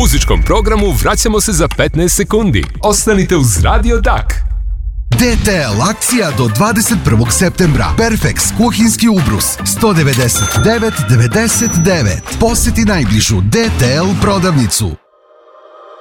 muzičkom programu vraćamo se za 15 sekundi. Ostanite uz Radio Dak. DTL akcija do 21. septembra. Perfex kuhinski ubrus 199,99. Posjeti najbližu DTL prodavnicu.